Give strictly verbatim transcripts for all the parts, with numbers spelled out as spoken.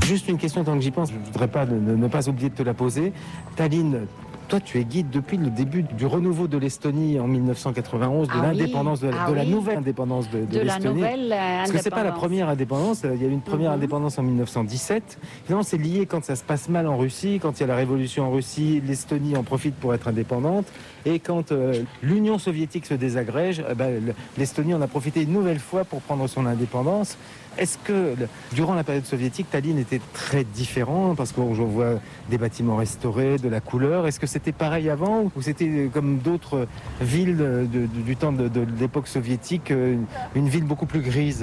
Juste une question tant que j'y pense, je ne voudrais pas ne, ne pas oublier de te la poser. Tallinn, toi, tu es guide depuis le début du renouveau de l'Estonie en mille neuf cent quatre-vingt-onze, de ah l'indépendance, oui, de, ah de la oui. nouvelle indépendance de, de, de l'Estonie. la nouvelle euh, Parce que c'est pas la première indépendance. Il y a eu une première mm-hmm. indépendance en mille neuf cent dix-sept. Finalement, c'est lié quand ça se passe mal en Russie, quand il y a la révolution en Russie, l'Estonie en profite pour être indépendante. Et quand euh, l'Union soviétique se désagrège, eh ben, l'Estonie en a profité une nouvelle fois pour prendre son indépendance. Est-ce que, durant la période soviétique, Tallinn était très différent? Parce que je vois des bâtiments restaurés, de la couleur. Est-ce que c'était pareil avant ou c'était comme d'autres villes de, de, du temps de, de l'époque soviétique, une, une ville beaucoup plus grise?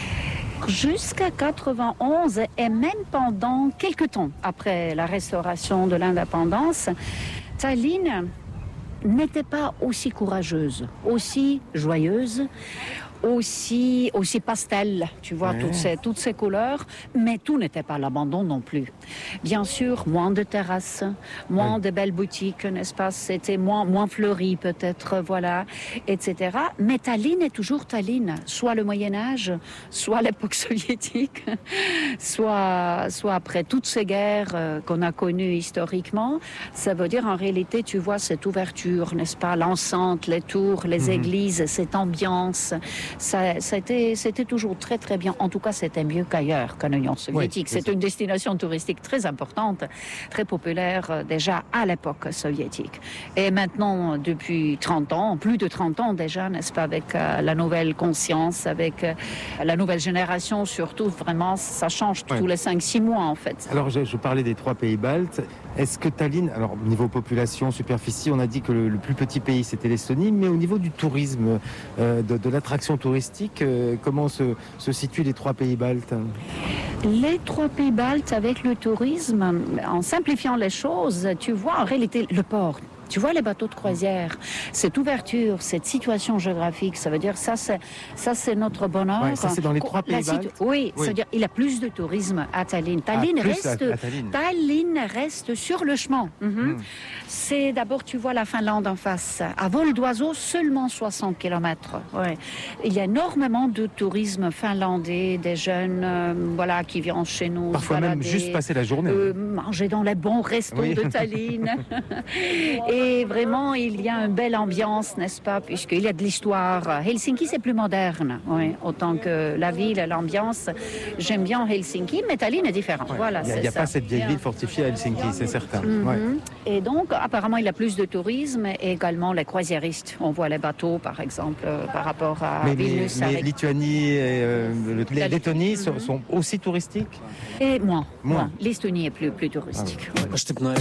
Jusqu'à quatre-vingt-onze et même pendant quelques temps après la restauration de l'indépendance, Tallinn n'était pas aussi courageuse, aussi joyeuse, aussi, aussi pastel, tu vois, ouais. toutes, ces, toutes ces couleurs, mais tout n'était pas l'abandon non plus. Bien sûr, moins de terrasses, moins ouais. de belles boutiques, n'est-ce pas, c'était moins, moins fleuri peut-être, voilà, et cetera. Mais Tallinn est toujours Tallinn, soit le Moyen-Âge, soit l'époque soviétique, soit, soit après toutes ces guerres euh, qu'on a connues historiquement. Ça veut dire en réalité, tu vois, cette ouverture, n'est-ce pas, l'enceinte, les tours, les mmh. églises, cette ambiance. Ça, c'était, c'était toujours très très bien. En tout cas, c'était mieux qu'ailleurs, qu'en Union soviétique. Oui, c'est, c'est une destination touristique très importante, très populaire euh, déjà à l'époque soviétique. Et maintenant, depuis trente ans, plus de trente ans déjà, n'est-ce pas, avec euh, la nouvelle conscience, avec euh, la nouvelle génération surtout, vraiment, ça change oui. tous les cinq six mois en fait. Alors, je, je parlais des trois pays baltes. Est-ce que Tallinn, alors au niveau population, superficie, on a dit que le, le plus petit pays c'était l'Estonie, mais au niveau du tourisme, euh, de, de l'attraction touristique, euh, comment se, se situent les trois pays baltes? Les trois pays baltes avec le tourisme, en simplifiant les choses, tu vois en réalité le port. Tu vois les bateaux de croisière, cette ouverture, cette situation géographique, ça veut dire ça c'est ça c'est notre bonheur. Ouais, ça c'est dans les trois pays baltes. Oui, oui. C'est-à-dire il y a plus de tourisme à Tallinn. Tallinn ah, reste à, à Tallinn. Tallinn reste sur le chemin. Mm-hmm. Mm. C'est d'abord tu vois la Finlande en face. À vol d'oiseau seulement soixante kilomètres. Ouais. Il y a énormément de tourisme finlandais, des jeunes euh, voilà qui viennent chez nous. Parfois balader, même juste passer la journée. Euh, manger dans les bons restos oui. de Tallinn. Et vraiment, il y a une belle ambiance, n'est-ce pas, puisqu'il y a de l'histoire. Helsinki, c'est plus moderne, oui, autant que la ville, l'ambiance. J'aime bien Helsinki, mais Tallinn est différent. Ouais. Voilà, il n'y a, a pas cette vieille ville fortifiée à Helsinki, c'est certain. Mm-hmm. Ouais. Et donc, apparemment, il y a plus de tourisme et également les croisiéristes. On voit les bateaux, par exemple, euh, par rapport à mais, Vilnius. Mais, mais avec... Lituanie et euh, le, les Lettonie mm-hmm. sont, sont aussi touristiques? Et moins, moins. moins. L'Estonie est plus, plus touristique. Ah, ouais.